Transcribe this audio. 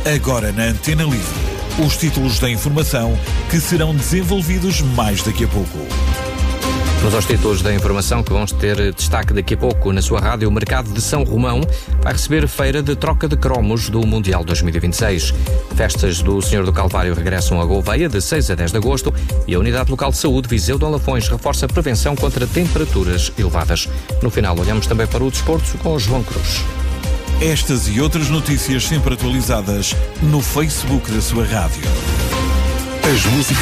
Agora na Antena Livre. Os títulos da informação que serão desenvolvidos mais daqui a pouco. Vamos aos títulos da informação que vão ter destaque daqui a pouco. Na sua rádio, o mercado de São Romão vai receber feira de troca de cromos do Mundial 2026. Festas do Senhor do Calvário regressam a Gouveia de 6 a 10 de agosto e a Unidade Local de Saúde Viseu de Lafões reforça a prevenção contra temperaturas elevadas. No final, olhamos também para o desporto com o João Cruz. Estas e outras notícias sempre atualizadas no Facebook da sua rádio. As músicas